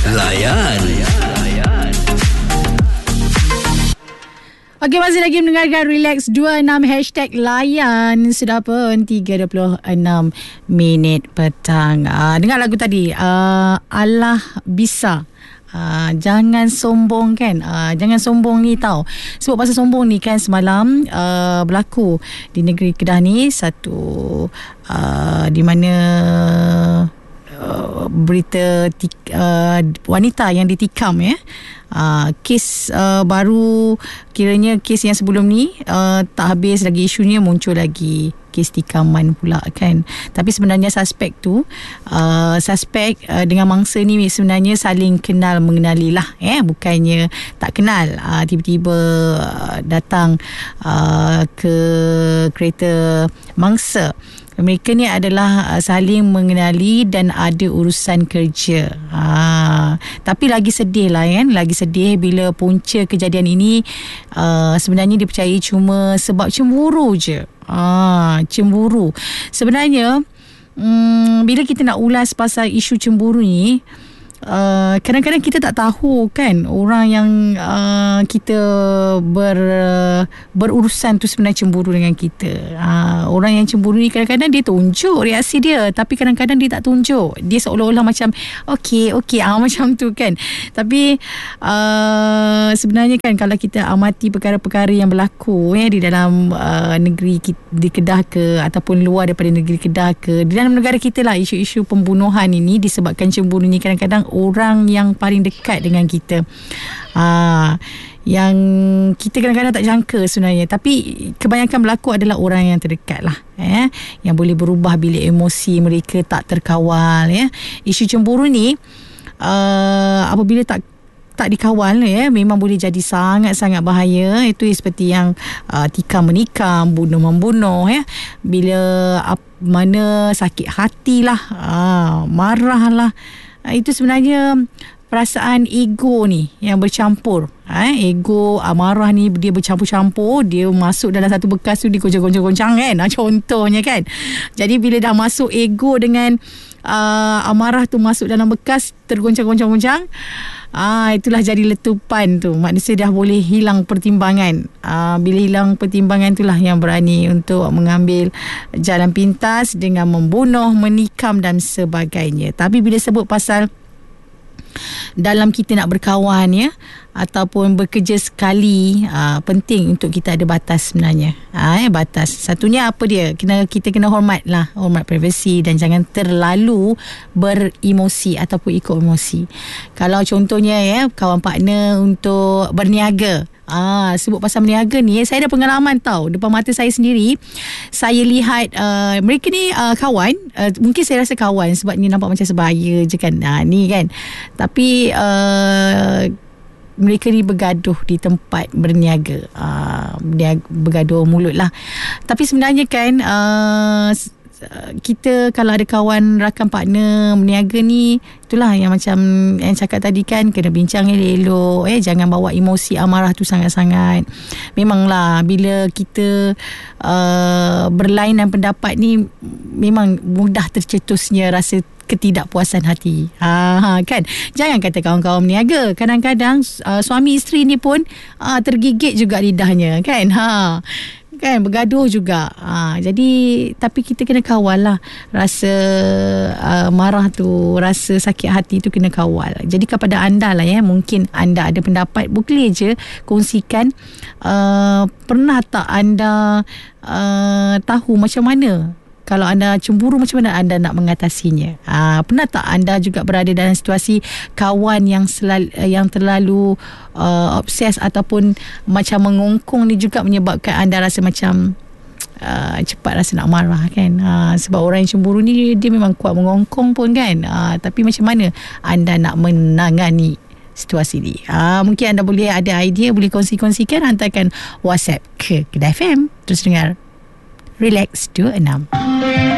Layan. Okey, masih lagi mendengarkan Relax 26 #layan. Sudah pun 3.26 minit petang. Dengar lagu tadi, Allah bisa. Jangan sombong kan. Jangan sombong ni tau. Sebab pasal sombong ni kan, semalam berlaku di negeri Kedah ni satu di mana berita wanita yang ditikam kes baru, kiranya kes yang sebelum ni tak habis lagi isunya, muncul lagi kes tikaman pula kan. Tapi sebenarnya suspek tu dengan mangsa ni sebenarnya saling kenal mengenali lah, bukannya tak kenal. Tiba-tiba datang ke kereta mangsa. Mereka ni adalah saling mengenali dan ada urusan kerja. Tapi lagi sedih lah kan. Lagi sedih bila punca kejadian ini sebenarnya dipercayai cuma sebab cemburu je. Cemburu. Sebenarnya bila kita nak ulas pasal isu cemburu ni, kadang-kadang kita tak tahu kan orang yang kita berurusan tu sebenarnya cemburu dengan kita. Orang yang cemburu ni kadang-kadang dia tunjuk reaksi dia, tapi kadang-kadang dia tak tunjuk. Dia seolah-olah macam okey macam tu kan. Tapi sebenarnya kan, kalau kita amati perkara-perkara yang berlaku di dalam negeri di Kedah ke, ataupun luar daripada negeri Kedah ke, di dalam negara kita lah, isu-isu pembunuhan ini disebabkan cemburu ni kadang-kadang orang yang paling dekat dengan kita, yang kita kadang-kadang tak jangka sebenarnya, tapi kebanyakan berlaku adalah orang yang terdekat lah, yang boleh berubah bila emosi mereka tak terkawal. Isu cemburu ni apabila tak dikawal memang boleh jadi sangat-sangat bahaya. Itu seperti yang tikam menikam, bunuh membunuh, bila mana sakit hatilah, marahlah. Itu sebenarnya perasaan ego ni yang bercampur. Ego, amarah ni dia bercampur-campur, dia masuk dalam satu bekas tu, dikoncang-koncang kan, contohnya kan. Jadi bila dah masuk ego dengan amarah tu masuk dalam bekas, tergoncang-goncang-goncang, itulah jadi letupan tu. Manusia dah boleh hilang pertimbangan. Bila hilang pertimbangan, itulah yang berani untuk mengambil jalan pintas dengan membunuh, menikam dan sebagainya. Tapi bila sebut pasal dalam kita nak berkawan ataupun bekerja sekali, penting untuk kita ada batas sebenarnya. Batas. Satunya apa dia? Kita kena hormat privasi, dan jangan terlalu beremosi ataupun ikut emosi. Kalau contohnya kawan partner untuk berniaga, sebut pasal berniaga ni, saya ada pengalaman tau, depan mata saya sendiri. Saya lihat mereka ni kawan, mungkin saya rasa kawan sebab ni nampak macam sebaya je kan, ni kan. Tapi mereka ni bergaduh di tempat berniaga, bergaduh mulut lah. Tapi sebenarnya kan, kita kalau ada kawan rakan partner berniaga ni, itulah yang macam yang cakap tadi kan, kena bincang elok-elok, jangan bawa emosi amarah tu sangat-sangat. Memanglah bila kita berlainan pendapat ni, memang mudah tercetusnya rasa ketidakpuasan hati, kan. Jangan kata kawan-kawan berniaga, kadang-kadang suami isteri ni pun tergigit juga lidahnya kan, kan, bergaduh juga. Jadi tapi kita kena kawal lah rasa marah tu, rasa sakit hati tu kena kawal. Jadi kepada anda lah mungkin anda ada pendapat, boleh je kongsikan. Pernah tak anda tahu macam mana kalau anda cemburu, macam mana anda nak mengatasinya? Pernah tak anda juga berada dalam situasi kawan yang terlalu obses ataupun macam mengongkong ni juga menyebabkan anda rasa macam cepat rasa nak marah kan? Sebab orang yang cemburu ni dia memang kuat mengongkong pun kan. Tapi macam mana anda nak menangani situasi ni? Mungkin anda boleh ada idea, boleh kongsi-kongsikan, hantarkan WhatsApp ke Kedah FM. Terus dengar Relax 26.